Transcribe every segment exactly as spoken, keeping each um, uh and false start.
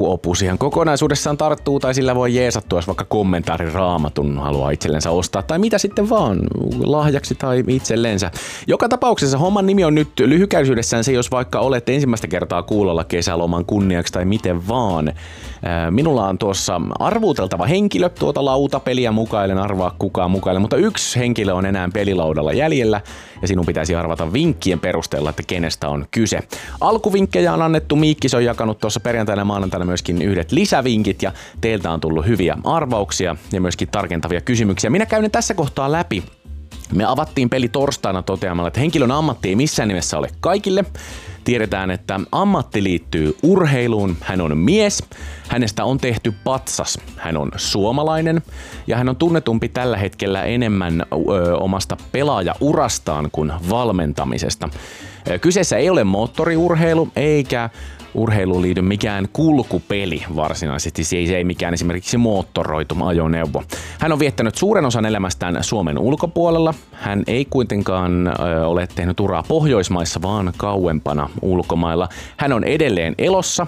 opus ihan kokonaisuudessaan tarttuu tai sillä voi jeesattua, jos vaikka kommentaarin Raamatun haluaa itsellensä ostaa tai mitä sitten vaan, lahjaksi tai itsellensä. Joka tapauksessa homman nimi on nyt lyhykäisyydessään se, jos vaikka olette ensimmäistä kertaa kuulolla kesäloman kunniaksi tai miten vaan. Minulla on tuossa arvuuteltava henkilö, tuota lautapeliä mukailen, arvaa kukaan mukailen, mutta yksi henkilö on enää pelilaudalla jäljellä ja sinun pitäisi arvata vinkkien perusteella, että kenestä on kyse. Alkuvinkkejä on annettu, Miikkis on jakanut tuossa perjantaina ja maanantaina myöskin yhdet lisävinkit ja teiltä on tullut hyviä arvauksia ja myöskin tarkentavia kysymyksiä. Minä käyn ne tässä kohtaa läpi. Me avattiin peli torstaina toteamalla, että henkilön ammatti ei missään nimessä ole kaikille. Tiedetään, että ammatti liittyy urheiluun, hän on mies, hänestä on tehty patsas, hän on suomalainen ja hän on tunnetumpi tällä hetkellä enemmän ö, omasta pelaajaurastaan kuin valmentamisesta. Kyseessä ei ole moottoriurheilu eikä urheiluun liity mikään kulkupeli varsinaisesti, se ei mikään esimerkiksi moottoroitu ajoneuvo. Hän on viettänyt suuren osan elämästään Suomen ulkopuolella. Hän ei kuitenkaan ö, ole tehnyt uraa Pohjoismaissa, vaan kauempana ulkomailla. Hän on edelleen elossa.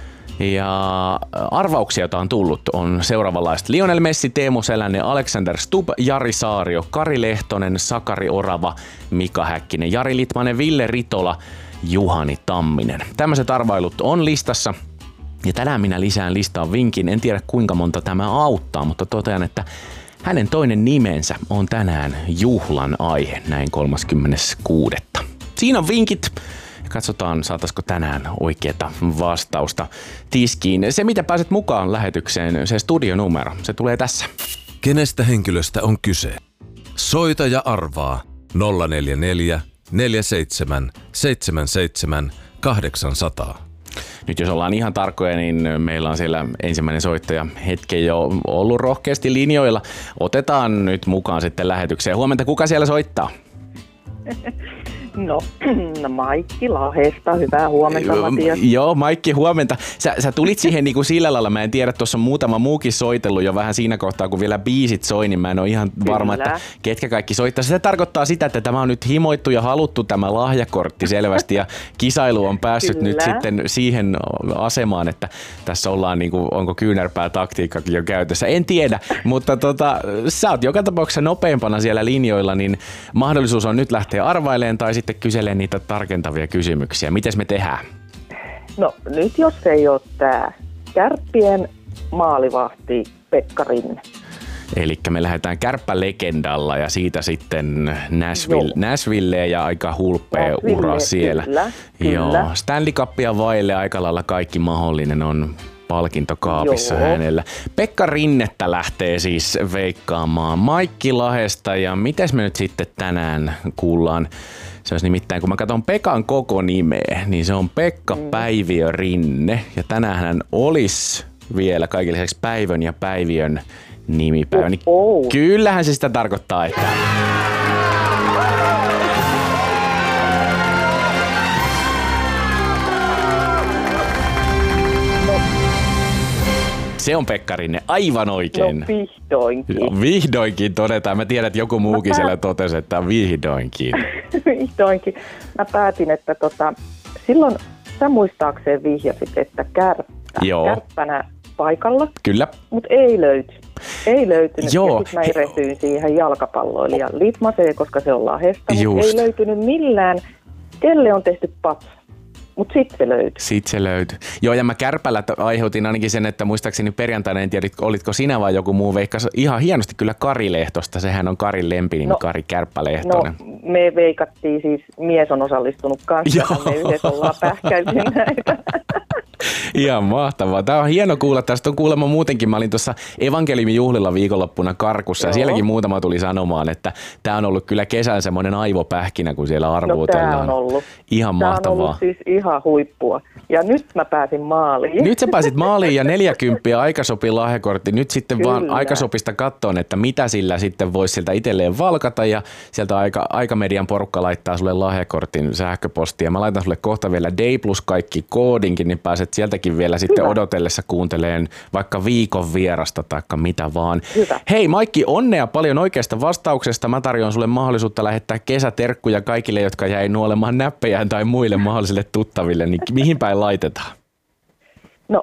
Ja arvauksia, joita on tullut, on seuraavanlaista. Lionel Messi, Teemu Selänne, Alexander Stubb, Jari Saario, Kari Lehtonen, Sakari Orava, Mika Häkkinen, Jari Litmanen, Ville Ritola, Juhani Tamminen. Tämmöiset arvailut on listassa. Ja tänään minä lisään listaan vinkin. En tiedä kuinka monta tämä auttaa, mutta totean, että hänen toinen nimensä on tänään juhlan aihe, näin kolmaskymmenes kuudes Siinä on vinkit. Katsotaan, saataisiko tänään oikeata vastausta tiskiin. Se, mitä pääset mukaan lähetykseen, se studionumero, se tulee tässä. Kenestä henkilöstä on kyse? Soita ja arvaa nolla neljä neljä, neljä seitsemän, seitsemän seitsemän, kahdeksan nolla nolla. Nyt jos ollaan ihan tarkkoja, niin meillä on siellä ensimmäinen soittaja hetken jo ollut rohkeasti linjoilla. Otetaan nyt mukaan sitten lähetykseen. Huomenta, kuka siellä soittaa? No, no Maikki Lahesta. Hyvää huomenta, Matias. Joo, Maikki, huomenta. Sä, sä tulit siihen niin kuin sillä lailla, mä en tiedä, tuossa on muutama muukin soitellut jo vähän siinä kohtaa, kun vielä biisit soi, niin mä en ole ihan varma, Kyllä. että ketkä kaikki soittaa. Se tarkoittaa sitä, että tämä on nyt himoittu ja haluttu tämä lahjakortti selvästi ja kisailu on päässyt Kyllä. nyt sitten siihen asemaan, että tässä ollaan niin kuin, onko kyynärpää taktiikkakin jo käytössä. En tiedä, mutta tota, sä oot joka tapauksessa nopeampana siellä linjoilla, niin mahdollisuus on nyt lähteä arvailemaan tai sitten kyselee niitä tarkentavia kysymyksiä. Mites me tehdään? No nyt jos ei ole tää Kärppien maalivahti Pekka Rinne. Elikkä me lähdetään Kärppälegendalla ja siitä sitten Nashville, Nashvilleen ja aika hulppea Nashville, ura siellä. Kyllä, Joo, kyllä. Stanley Cupia vaille aika lailla kaikki mahdollinen on palkintokaapissa Joo. hänellä. Pekka Rinnettä lähtee siis veikkaamaan Maikki Lahesta ja mites me nyt sitten tänään kuullaan? Se olisi nimittäin, kun mä katson Pekan koko nimeä, niin se on Pekka mm. Päiviö Rinne ja tänään hän olisi vielä kaikille lisäksi Päivön ja Päiviön nimipäivä. Niin oh, oh. Kyllähän se sitä tarkoittaa, että se on Pekka Rinne, aivan oikein. No vihdoinkin. No, vihdoinkin todetaan. Mä tiedän, että joku muukin mä siellä totesi, että vihdoinkin. Vihdoinkin. Mä päätin, että tota, silloin sä muistaakseen vihjasit, että kärppä, Joo. kärppänä paikalla. Kyllä. Mutta ei löyty. Ei löytynyt. Joo. Ja sitten mä erehdyin siihen jalkapalloilijan Litmaseen, koska se on Lahdesta. Mutta ei löytynyt millään. Kelle on tehty patsa. Mutta sitten se löytyi. Sitten se löytyi. Joo, ja mä Kärpällä aiheutin ainakin sen, että muistaakseni perjantaina, en tiedä, olitko sinä vai joku muu veikkasi ihan hienosti kyllä Kari Lehtosta. Sehän on Karin lempinimi, no, Kari Kärppä-Lehtonen. No, me veikattiin siis, mies on osallistunut kanssa, me yhdessä ollaan pähkäytin näitä. Ihan mahtavaa. Tämä on hieno kuulla. Tästä on kuulemma muutenkin. Mä olin tuossa Evankeliumin juhlilla viikonloppuna Karkussa. Joo. Ja sielläkin muutama tuli sanomaan, että tämä on ollut kyllä kesän semmoinen aivopähkinä, kun siellä arvuutellaan. No tämä on ollut. Ihan tämä mahtavaa. Tämä on ollut siis ihan huippua. Ja nyt mä pääsin maaliin. Nyt sä pääsit maaliin ja neljäkymppiä aikasopi lahjakortti. Nyt sitten kyllä. vaan aikasopista katsoen, että mitä sillä sitten voisi sieltä itselleen valkata. Ja sieltä aika, Aikamedian porukka laittaa sulle lahjakortin sähköpostia. Mä laitan sulle kohta vielä Day Plus kaikki koodinkin, niin pääset sieltäkin vielä sitten Hyvä. odotellessa kuunteleen vaikka viikon vierasta tai mitä vaan. Hyvä. Hei Maikki, onnea paljon oikeasta vastauksesta. Mä tarjoan sulle mahdollisuutta lähettää kesäterkkuja kaikille, jotka jäi nuolemaan näppejään tai muille mahdollisille tuttaville. Niin mihin päin laitetaan? No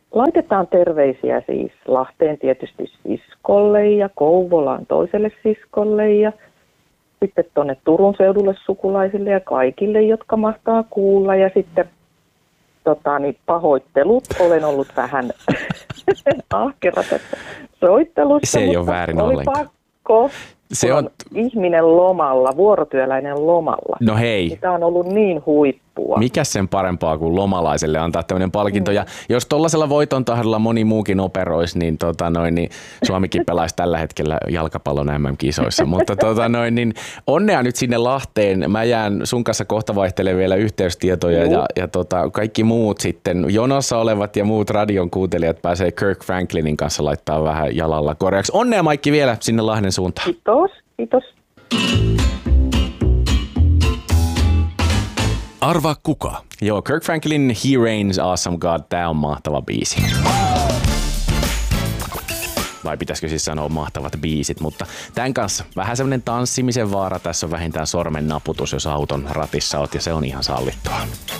laitetaan terveisiä siis Lahteen tietysti siskolle ja Kouvolaan toiselle siskolle ja sitten tuonne Turun seudulle sukulaisille ja kaikille, jotka mahtaa kuulla. Ja sitten tota, niin pahoittelut. Olen ollut vähän ahkera tässä soittelussa. Se ei ole väärin oli ollenkaan. Pakko. Se on ihminen lomalla, vuorotyöläinen lomalla. No hei. Tämä on ollut niin huippua. Mikä sen parempaa kuin lomalaiselle antaa tämmöinen palkinto. Mm. Ja jos tollasella voiton tahdolla moni muukin operoisi, niin, tota noin, niin Suomikin pelaisi tällä hetkellä jalkapallon M M-kisoissa. Mutta tota noin, niin onnea nyt sinne Lahteen. Mä jään sun kanssa kohta vaihtelemaan vielä yhteystietoja mm. ja, ja tota, kaikki muut sitten jonossa olevat ja muut radion kuuntelijat pääsee Kirk Franklinin kanssa laittaa vähän jalalla korjaksi. Onnea Maikki vielä sinne Lahden suuntaan. Kiitos, kiitos. Arvaa kuka? Joo, Kirk Franklin He Reigns, Awesome God, tää on mahtava biisi. Vai pitäisikö siis sanoa mahtavat biisit, mutta tämän kanssa vähän semmoinen tanssimisen vaara. Tässä on vähintään sormen naputus, jos auton ratissa oot, ja se on ihan sallittua.